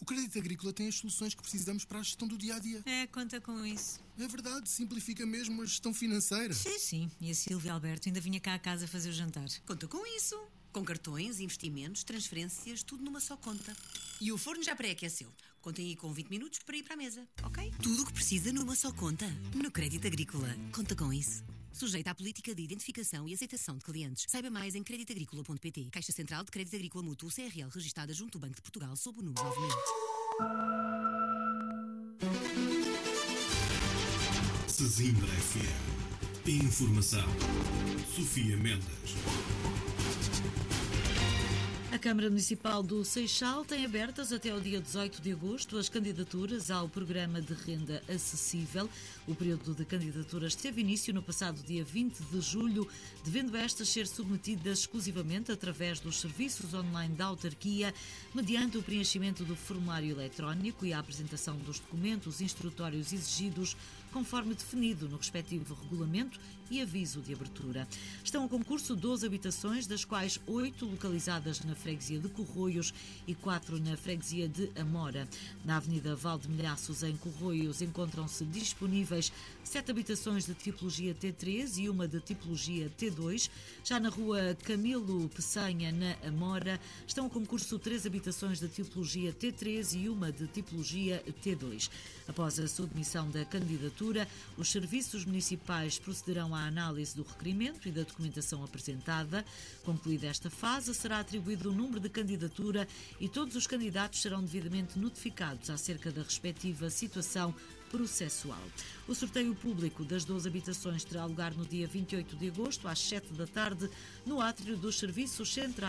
Crédito Agrícola tem as soluções que precisamos para a gestão do dia-a-dia. Conta com isso. É verdade, simplifica mesmo a gestão financeira. Sim. E a Silvia Alberto ainda vinha cá a casa fazer o jantar. Conta com isso. Com cartões, investimentos, transferências, tudo numa só conta. E o forno já pré-aqueceu. Contem aí com 20 minutos para ir para a mesa, ok? Tudo o que precisa numa só conta. No Crédito Agrícola. Conta com isso. Sujeita à política de identificação e aceitação de clientes. Saiba mais em creditagricola.pt. Caixa Central de Crédito Agrícola Mútuo CRL registada junto ao Banco de Portugal sob o número 9000. Sesimbra FM. Informação. Sofia Mendes. A Câmara Municipal do Seixal tem abertas até ao dia 18 de agosto as candidaturas ao Programa de Renda Acessível. O período de candidaturas teve início no passado dia 20 de julho, devendo estas ser submetidas exclusivamente através dos serviços online da autarquia, mediante o preenchimento do formulário eletrónico e a apresentação dos documentos instrutórios exigidos, conforme definido no respectivo regulamento e aviso de abertura. Estão a concurso 12 habitações, das quais 8 localizadas na freguesia de Corroios e 4 na freguesia de Amora. Na Avenida Valdemilhaços, em Corroios, encontram-se disponíveis 7 habitações de tipologia T3 e uma de tipologia T2. Já na rua Camilo Peçanha, na Amora, estão a concurso 3 habitações de tipologia T3 e uma de tipologia T2. Após a submissão da candidatura, os serviços municipais procederão à análise do requerimento e da documentação apresentada. Concluída esta fase, será atribuído o número de candidatura e todos os candidatos serão devidamente notificados acerca da respectiva situação processual. O sorteio público das 12 habitações terá lugar no dia 28 de agosto, às 7 da tarde, no átrio dos Serviços Centrais